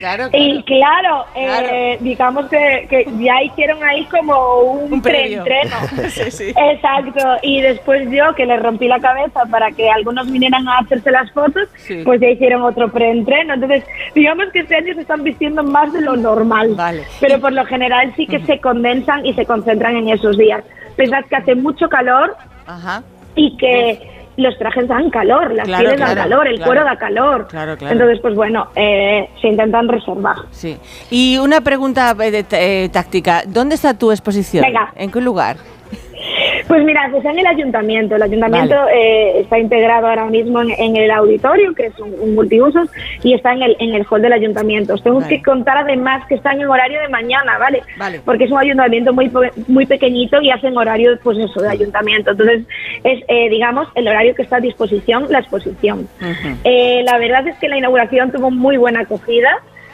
Claro. Y claro, digamos que ya hicieron ahí como un preentreno. Sí. Exacto. Y después yo, que les rompí la cabeza para que algunos vinieran a hacerse las fotos, pues ya hicieron otro preentreno. Entonces, digamos que este año se están vistiendo más de lo normal. Vale. Pero por lo general sí que se condensan y se concentran en esos días. Pensad que hace mucho calor y que los trajes dan calor, las pieles dan calor, el cuero da calor. Claro. Entonces, pues bueno, se intentan reservar. Sí. Y una pregunta táctica. ¿Dónde está tu exposición? Venga. ¿En qué lugar? Pues mira, está en el ayuntamiento. El ayuntamiento está integrado ahora mismo en el auditorio, que es un multiusos, y está en el hall del ayuntamiento. Os tengo que contar además que está en horario de mañana, ¿vale? Porque es un ayuntamiento muy pequeñito y hacen horario, pues eso, de ayuntamiento. Entonces, es, digamos, el horario que está a disposición, la exposición. La verdad es que la inauguración tuvo muy buena acogida.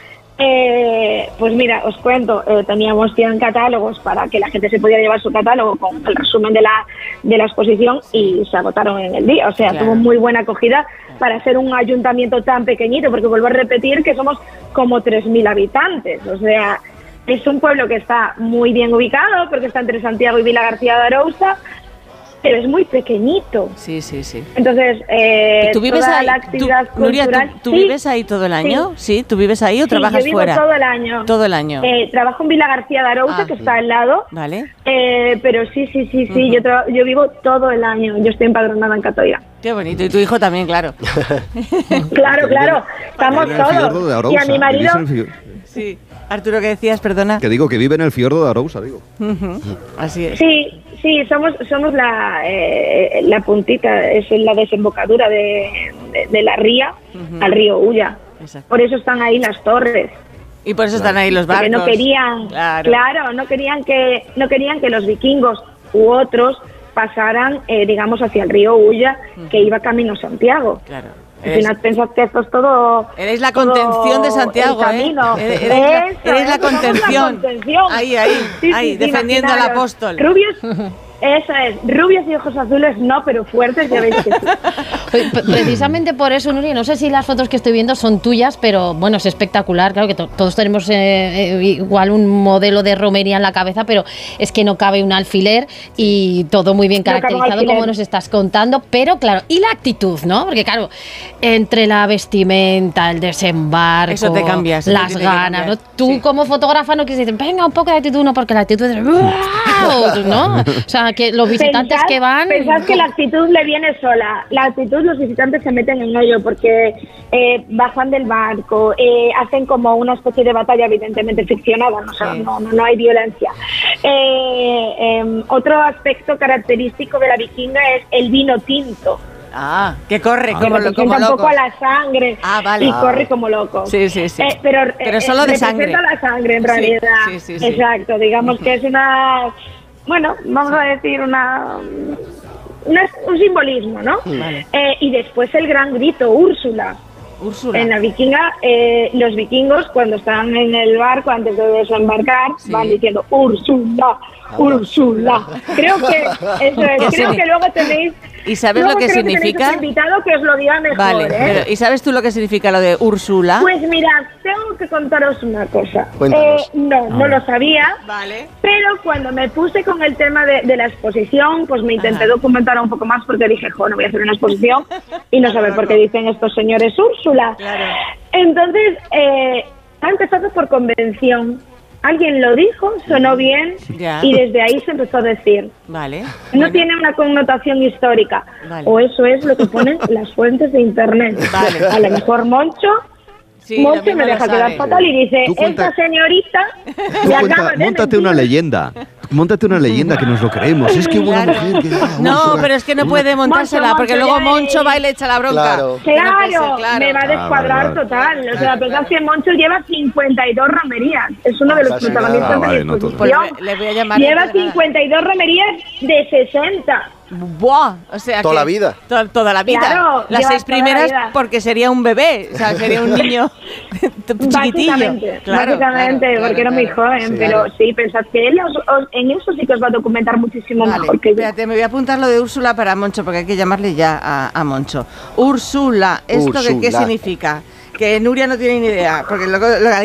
Pues mira, os cuento, teníamos 100 catálogos para que la gente se pudiera llevar su catálogo con el resumen de la exposición y se agotaron en el día. O sea, tuvo muy buena acogida para ser un ayuntamiento tan pequeñito, porque vuelvo a repetir que somos como 3.000 habitantes. O sea, es un pueblo que está muy bien ubicado porque está entre Santiago y Vila García de Arousa, pero es muy pequeñito. Sí. Entonces, ¿tú vives toda ahí? la actividad Nuria, cultural... ¿tú vives ahí todo el año? ¿Sí? ¿Tú vives ahí o trabajas yo vivo fuera? todo el año. Todo el año. Trabajo en Vila García de Arousa, que está al lado. Vale. Pero sí. Yo vivo todo el año. Yo estoy empadronada en Catoira. Qué bonito. Y tu hijo también, claro. Claro. Estamos todos. Y a mi marido... Sí. Arturo, ¿qué decías? Perdona. Que digo que vive en el fiordo de Arousa, digo. Así es. Sí, somos la puntita, es la desembocadura de la ría al río Ulla. Exacto. Por eso están ahí las torres. Y por eso están ahí los barcos. Porque no querían, no querían que los vikingos u otros pasaran, digamos, hacia el río Ulla, que iba camino a Santiago. Claro. Al final pensad que esto es todo... Eres la contención de Santiago, Eres la contención. Ahí, defendiendo al apóstol. Rubios... Eso es, rubios y ojos azules no, pero fuertes ya veis que sí. Precisamente por eso, Nuria, no sé si las fotos que estoy viendo son tuyas, pero bueno, es espectacular, claro que todos tenemos igual un modelo de romería en la cabeza, pero es que no cabe un alfiler y todo muy bien caracterizado como nos estás contando, pero claro, y la actitud, ¿no? Porque claro, entre la vestimenta, el desembarco, eso te cambia, eso las ganas, ¿no? Tú como fotógrafa no quieres decir, venga, un poco de actitud, no, porque la actitud es ¡wow! ¿no? O sea, que los visitantes que van... Pensad que la actitud le viene sola. La actitud, los visitantes se meten en ello porque bajan del barco, hacen como una especie de batalla evidentemente ficcionada, no hay violencia. Otro aspecto característico de la vikinga es el vino tinto. Que corre como loco. Un poco a la sangre y corre como loco. Sí. Pero solo de sangre. Representa la sangre en realidad. Sí. Exacto, digamos que es una... Bueno, vamos a decir un simbolismo, ¿no? Vale. Y después el gran grito, Úrsula. En la vikinga, los vikingos cuando están en el barco antes de desembarcar van diciendo Úrsula, Úrsula. Creo que eso es. Creo que luego tenéis... ¿Y sabes lo que significa? Un invitado que os lo diga mejor. Vale, pero ¿y sabes tú lo que significa lo de Úrsula? Pues mirad, tengo que contaros una cosa. No lo sabía. Vale. Pero cuando me puse con el tema de la exposición, pues me intenté documentar un poco más porque dije, no voy a hacer una exposición y no saber por qué dicen estos señores Úrsula. Claro. Entonces, ha empezado por convención. Alguien lo dijo, sonó bien y desde ahí se empezó a decir. Vale. No tiene una connotación histórica. O eso es lo que ponen las fuentes de internet. Vale. A lo mejor Moncho me deja quedar fatal y dice, esta señorita me acaba de Móntate mentir. una leyenda. Móntate una leyenda que nos lo creemos. Es que hubo una mujer que... No, pero es que no puede montársela porque luego Moncho va y le echa la bronca. Claro, me va a descuadrar total. O sea, pensad que Moncho lleva 52 romerías. Es uno de los protagonistas de la exposición. Le voy a llamar. Lleva 52 romerías de 60. ¡Buah! O sea, toda la vida. Toda la vida. Claro, las 6 primeras porque sería un bebé, o sea, sería un niño chiquitillo. Básicamente, porque era muy joven, pero sí, pensad que él en eso sí que os va a documentar muchísimo mejor que yo. Espérate, me voy a apuntar lo de Úrsula para Moncho, porque hay que llamarle ya a Moncho. Úrsula, ¿esto qué significa? Que Nuria no tiene ni idea, porque lo